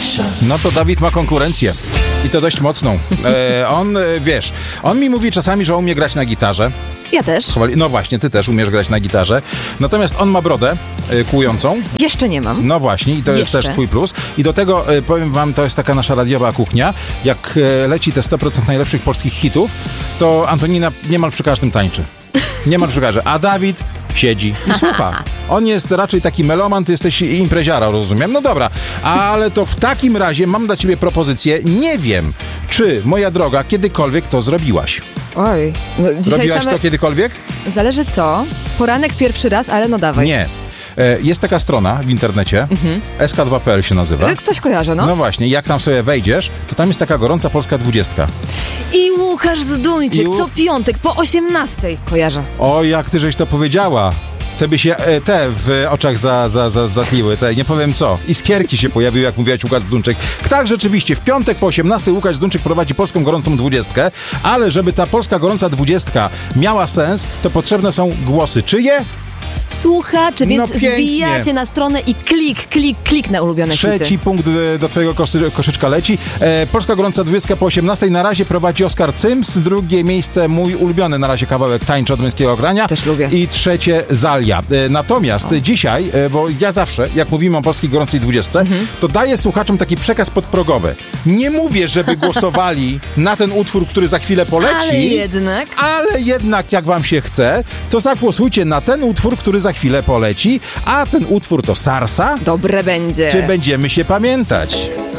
No to Dawid ma konkurencję. I to dość mocną. On mi mówi czasami, że umie grać na gitarze. Ja też. No właśnie, ty też umiesz grać na gitarze. Natomiast on ma brodę kłującą. Jeszcze nie mam. No właśnie, i to jest też twój plus. I do tego, powiem wam, to jest taka nasza radiowa kuchnia. Jak leci te 100% najlepszych polskich hitów, to Antonina niemal przy każdym tańczy. Niemal przy każdym. A Dawid siedzi i słucha. On jest raczej taki meloman, ty jesteś impreziara, rozumiem. No dobra, ale to w takim razie mam dla ciebie propozycję. Nie wiem, czy, moja droga, kiedykolwiek to zrobiłaś. Oj. No, robiłaś to kiedykolwiek? Zależy co. Poranek pierwszy raz, ale no dawaj. Nie. Jest taka strona w internecie, sk2.pl się nazywa. Coś kojarzę, no. No właśnie, jak tam sobie wejdziesz, to tam jest taka gorąca polska 20. I Łukasz Zduńczyk, co piątek po 18:00. Kojarzę. O, jak ty żeś to powiedziała. Te by się w oczach zatliły, nie powiem co. Iskierki się pojawiły, jak mówiłaś, Łukasz Zduńczyk. Tak, rzeczywiście, w piątek po 18:00 Łukasz Zduńczyk prowadzi polską gorącą 20, ale żeby ta polska gorąca 20 miała sens, to potrzebne są głosy. Czyje? Słuchacze, więc wbijacie na stronę i klik na ulubione hity. Trzeci punkt do twojego koszyczka leci. Polska gorąca 20 po 18:00 na razie prowadzi Oskar Cyms. Drugie miejsce mój ulubiony na razie kawałek Tańczy od męskiego grania. Też lubię. I trzecie Zalia. Natomiast dzisiaj, bo ja zawsze, jak mówimy o polskiej gorącej 20, to daję słuchaczom taki przekaz podprogowy. Nie mówię, żeby głosowali na ten utwór, który za chwilę poleci. Ale jednak, jak wam się chce, to zagłosujcie na ten utwór, który za chwilę poleci, a ten utwór to Sarsa. Dobre będzie. Czy będziemy się pamiętać?